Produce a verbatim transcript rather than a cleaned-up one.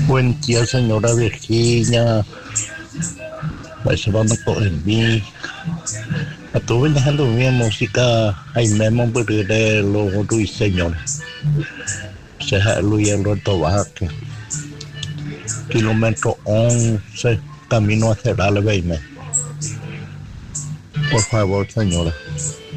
Buen día, señora Virginia. Eso vamos con el mí. A tu ven dejando mi música. Hay memo de lo Luis señor. Se ha Luis el Rotovaque. Kilómetro once. Camino a Cerrale, veime. Por favor, señora.